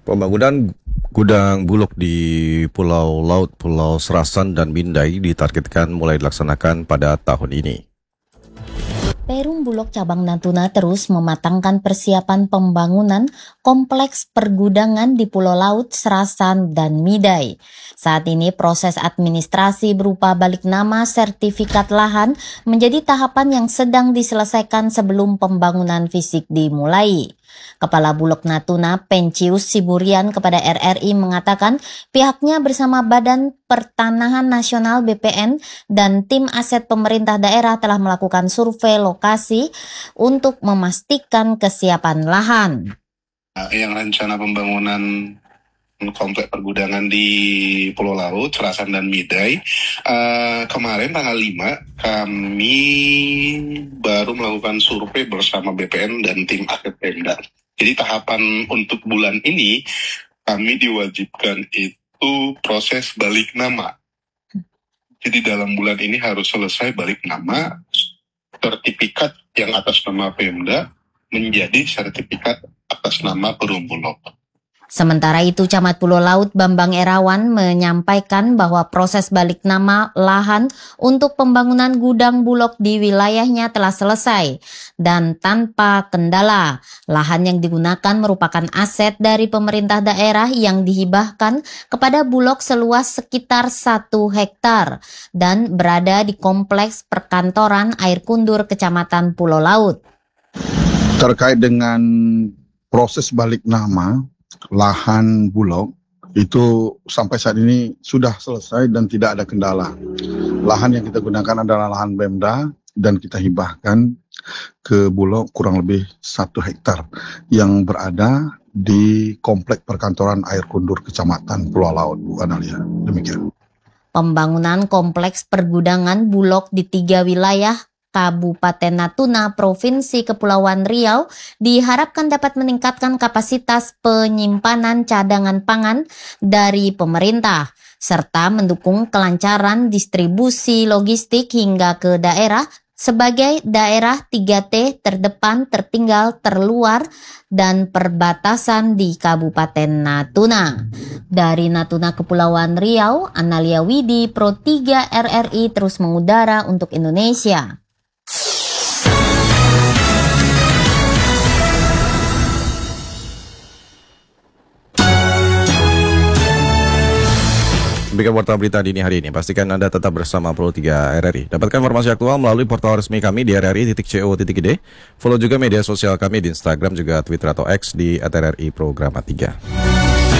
Pembangunan gudang bulog di Pulau Laut, Pulau Serasan, dan Mindai ditargetkan mulai dilaksanakan pada tahun ini. Perum Bulog Cabang Natuna terus mematangkan persiapan pembangunan kompleks pergudangan di Pulau Laut, Serasan, dan Midai. Saat ini proses administrasi berupa balik nama sertifikat lahan menjadi tahapan yang sedang diselesaikan sebelum pembangunan fisik dimulai. Kepala Bulog Natuna, Pencius Siburian, kepada RRI mengatakan pihaknya bersama Badan Pertanahan Nasional BPN dan tim aset pemerintah daerah telah melakukan survei lokasi untuk memastikan kesiapan lahan. Yang rencana pembangunan kompleks pergudangan di Pulau Laut, Serasan, dan Midai, kemarin tanggal 5 kami baru melakukan survei bersama BPN dan tim aset Pemda. Jadi tahapan untuk bulan ini kami diwajibkan itu proses balik nama. Jadi dalam bulan ini harus selesai balik nama, sertifikat yang atas nama Pemda menjadi sertifikat atas nama Perum Bulog. Sementara itu, Camat Pulau Laut Bambang Erawan menyampaikan bahwa proses balik nama lahan untuk pembangunan gudang bulog di wilayahnya telah selesai dan tanpa kendala. Lahan yang digunakan merupakan aset dari pemerintah daerah yang dihibahkan kepada bulog seluas sekitar 1 hektar dan berada di kompleks perkantoran Air Kundur, Kecamatan Pulau Laut. Terkait dengan proses balik nama lahan bulog itu sampai saat ini sudah selesai dan tidak ada kendala. Lahan yang kita gunakan adalah lahan Pemda dan kita hibahkan ke bulog kurang lebih 1 hektar yang berada di komplek perkantoran Air Kundur, Kecamatan Pulau Laut, Bu Analia. Demikian. Pembangunan kompleks pergudangan bulog di 3 wilayah Kabupaten Natuna, Provinsi Kepulauan Riau diharapkan dapat meningkatkan kapasitas penyimpanan cadangan pangan dari pemerintah, serta mendukung kelancaran distribusi logistik hingga ke daerah sebagai daerah 3T terdepan, tertinggal, terluar, dan perbatasan di Kabupaten Natuna. Dari Natuna, Kepulauan Riau, Analia Widi, Pro 3 RRI terus mengudara untuk Indonesia. Demikian warta berita dini hari ini. Pastikan Anda tetap bersama Pro 3 RRI. Dapatkan informasi aktual melalui portal resmi kami di rri.co.id. Follow juga media sosial kami di Instagram, juga Twitter atau X di @RRI Programa 3.